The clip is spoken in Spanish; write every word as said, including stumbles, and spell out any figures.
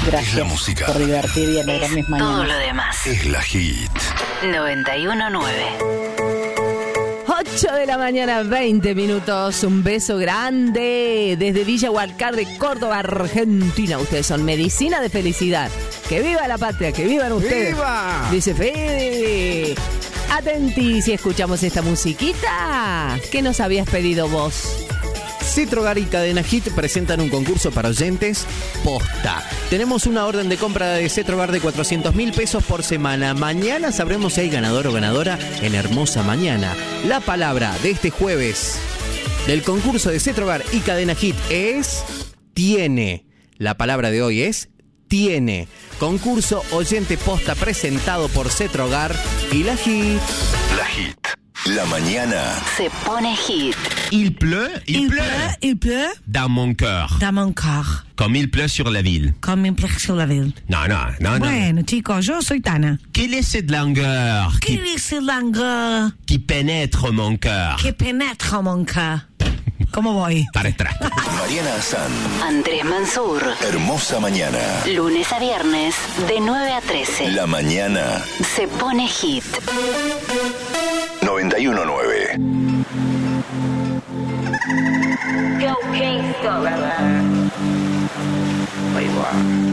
Gracias la música. por divertir y alegrar mis mañanas. Todo lo demás. Es la hit. noventa y uno nueve. ocho de la mañana, veinte minutos. Un beso grande desde Villa Hualcar de Córdoba, Argentina. Ustedes son medicina de felicidad. ¡Que viva la patria! ¡Que vivan ustedes! ¡Viva! Dice Fede. Atenti si escuchamos esta musiquita. ¿Qué nos habías pedido vos? Cetrogar y Cadena Hit presentan un concurso para oyentes posta. Tenemos una orden de compra de Cetrogar de cuatrocientos mil pesos por semana. Mañana sabremos si hay ganador o ganadora en Hermosa Mañana. La palabra de este jueves del concurso de Cetrogar y Cadena Hit es tiene. La palabra de hoy es tiene. Concurso oyente posta presentado por Cetrogar y la Hit. La hit. La mañana. Se pone hit. Il pleut, il, Il pleut, pleut, il pleut dans mon cœur, dans mon corps, comme il pleut sur la ville. comme il pleut sur la ville. Non, non, non, non. Bueno, chicos, yo soy Tana. Quelle est cette langueur ¿Qué qui, dice langue qui pénètre mon cœur? que penetra mon cœur? ¿Cómo voy? Para atrás. Mariana San. Andrés Mansur. Hermosa Mañana. Lunes a viernes, de nueve a trece. La mañana. Se pone hit. noventa y uno nueve. Go Kingston.